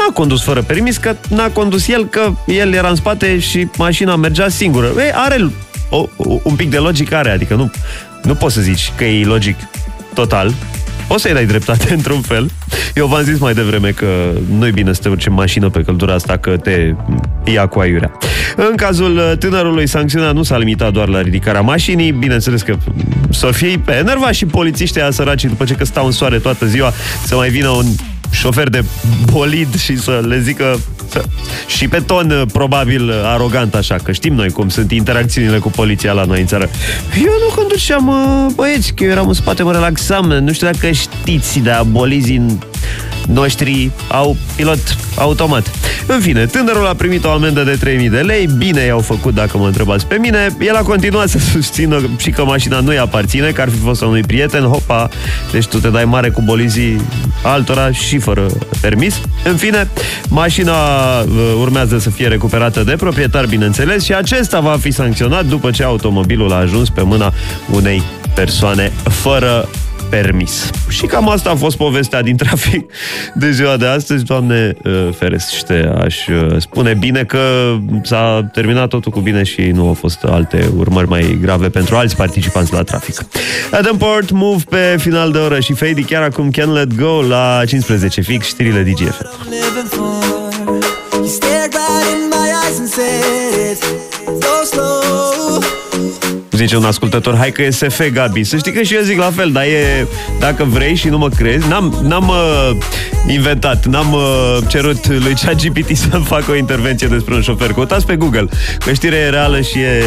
n-a condus fără permis, că n-a condus el, că el era în spate și mașina mergea singură. Are un pic de logic, are, adică nu poți să zici că e logic total. O să-i dai dreptate într-un fel. Eu v-am zis mai devreme că nu-i bine să te urci în mașină pe căldura asta, că te ia cu aiurea. În cazul tânărului, sancțiunea nu s-a limitat doar la ridicarea mașinii. Bineînțeles că s-o fie pe enerva și polițiștii aia săraci, după ce că stau în soare toată ziua, să mai vină un șofer de bolid și să le zică și pe ton probabil arogant așa, că știm noi cum sunt interacțiunile cu poliția la noi în țară. Eu nu conduceam, băieți, că eu eram în spate, mă relaxam. Nu știu dacă știți, dar bolizii noștri au pilot automat. În fine, tânărul a primit o amendă de 3.000 de lei. Bine i-au făcut, dacă mă întrebați pe mine. El a continuat să susțină și că mașina nu-i aparține, că ar fi fost a unui prieten. Hopa, deci tu te dai mare cu bolizii altora și fără permis. În fine, mașina urmează să fie recuperată de proprietar, bineînțeles, și acesta va fi sancționat după ce automobilul a ajuns pe mâna unei persoane fără permis. Și cam asta a fost povestea din trafic de ziua de astăzi. Doamne ferește, aș spune. Bine că s-a terminat totul cu bine și nu au fost alte urmări mai grave pentru alți participanți la trafic. Adam Port, Move pe final de oră și Fady chiar acum Can't Let Go la 15 fix, știrile DGFM. Zice un ascultător, hai că e SF, Gabi. Să știi că și eu zic la fel, dar e, dacă vrei și nu mă crezi, n-am inventat, n-am cerut lui ChatGPT să-mi facă o intervenție despre un șofer. Căutați pe Google, că știrea e reală și e